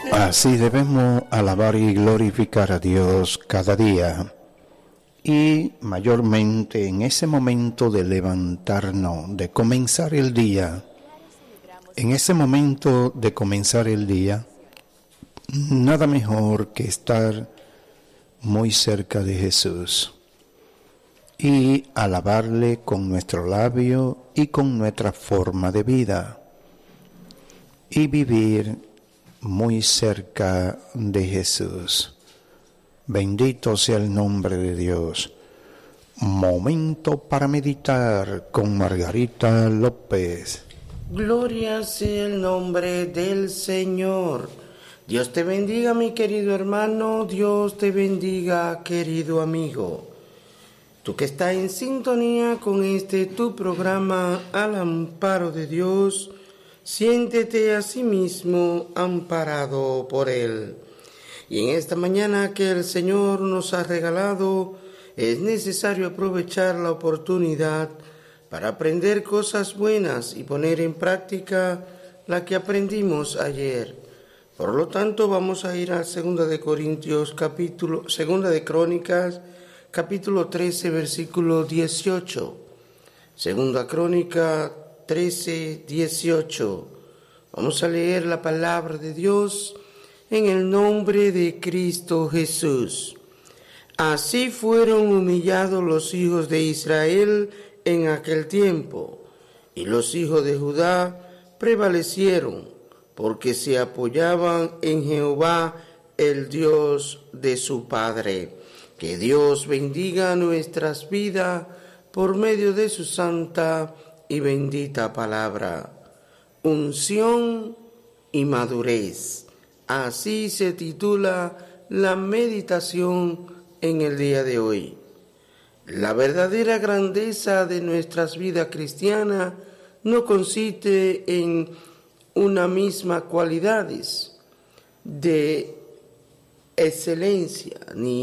Así debemos alabar y glorificar a Dios cada día, y mayormente en ese momento de levantarnos, de comenzar el día. En ese momento de comenzar el día, nada mejor que estar muy cerca de Jesús y alabarle con nuestro labio y con nuestra forma de vida, y vivir muy cerca de Jesús. Bendito sea el nombre de Dios. Momento para meditar con Margarita López. Gloria sea el nombre del Señor. Dios te bendiga, mi querido hermano. Dios te bendiga, querido amigo. Tú que estás en sintonía con tu programa Al Amparo de Dios, siéntete a sí mismo amparado por Él. Y en esta mañana que el Señor nos ha regalado, es necesario aprovechar la oportunidad para aprender cosas buenas y poner en práctica la que aprendimos ayer. Por lo tanto, vamos a ir a 2 de Crónicas, capítulo 13, versículo 18. 2 Crónica 13, 18. Vamos a leer la palabra de Dios en el nombre de Cristo Jesús. Así fueron humillados los hijos de Israel en aquel tiempo, y los hijos de Judá prevalecieron, porque se apoyaban en Jehová, el Dios de su Padre. Que Dios bendiga nuestras vidas por medio de su santa y bendita palabra. Unción y madurez. Así se titula la meditación en el día de hoy. La verdadera grandeza de nuestras vidas cristianas no consiste en una misma cualidades de excelencia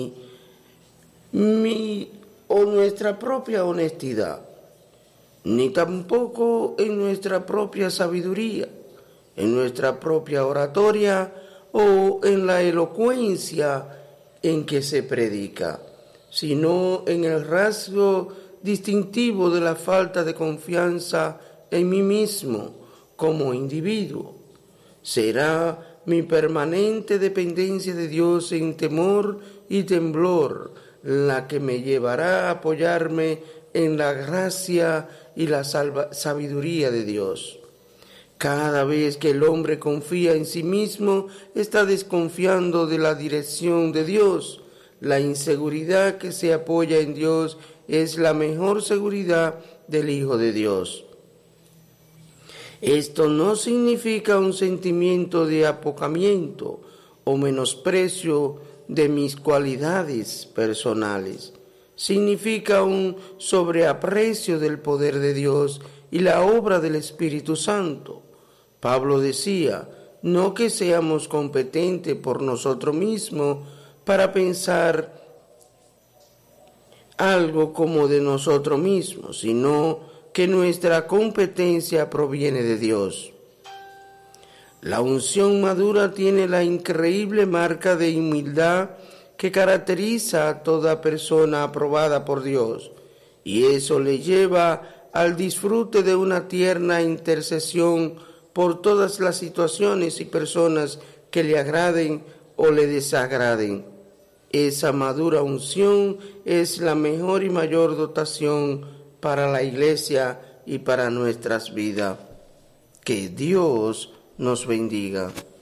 o nuestra propia honestidad, ni tampoco en nuestra propia sabiduría, en nuestra propia oratoria o en la elocuencia en que se predica, sino en el rasgo distintivo de la falta de confianza en mí mismo como individuo. Será mi permanente dependencia de Dios en temor y temblor la que me llevará a apoyarme en la gracia y la sabiduría de Dios. Cada vez que el hombre confía en sí mismo, está desconfiando de la dirección de Dios. La inseguridad que se apoya en Dios es la mejor seguridad del Hijo de Dios. Esto no significa un sentimiento de apocamiento o menosprecio de mis cualidades personales. Significa un sobreaprecio del poder de Dios y la obra del Espíritu Santo. Pablo decía, no que seamos competentes por nosotros mismos para pensar algo como de nosotros mismos, sino que nuestra competencia proviene de Dios. La unción madura tiene la increíble marca de humildad que caracteriza a toda persona aprobada por Dios, y eso le lleva al disfrute de una tierna intercesión por todas las situaciones y personas que le agraden o le desagraden. Esa madura unción es la mejor y mayor dotación para la Iglesia y para nuestras vidas. Que Dios nos bendiga.